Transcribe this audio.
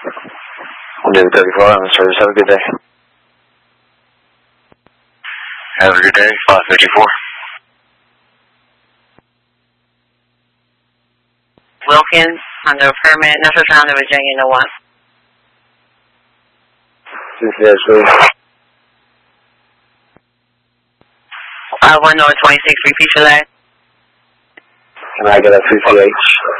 David 34 on the service. Have a good day. Have a good day. 554. Wilkins, under permit, Norfolk Sound, Virginia, no 1. Yes, please. 51 North 26, repeat for that. Can I get a 58?